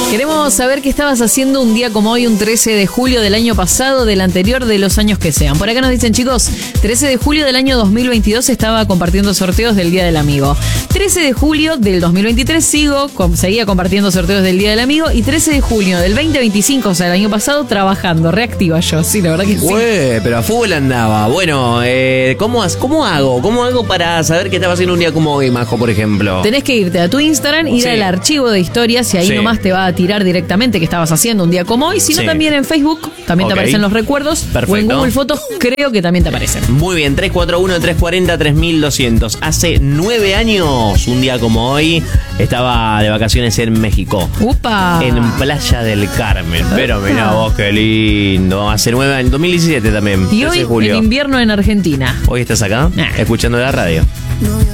Queremos saber qué estabas haciendo un día como hoy, un 13 de julio del año pasado, del anterior, de los años que sean. Por acá nos dicen, chicos, 13 de julio del año 2022 estaba compartiendo sorteos del Día del Amigo. 13 de julio del 2023 seguía compartiendo sorteos del Día del Amigo. Y 13 de junio del 2025, o sea, el año pasado, trabajando. Reactiva yo, sí, la verdad que sí. Pero a fútbol andaba. Bueno, ¿cómo hago? ¿Cómo hago para saber qué estaba haciendo un día como hoy, Majo, por ejemplo? Tenés que irte a tu Instagram, ir al archivo de historias y ahí nomás te va a tirar directamente qué estabas haciendo un día como hoy. Si no, también en Facebook, también te aparecen los recuerdos. Perfecto. O en Google Fotos, creo que también te aparecen. Muy bien, 341-340-3200. Hace 9 años, un día como hoy, estaba de vacaciones en México. ¡Upa! En Playa del Carmen. Pero mirá vos, qué lindo. Hace 9 años, 2017 también. Y hoy, julio. el invierno en Argentina. ¿Hoy estás acá? Escuchando la radio.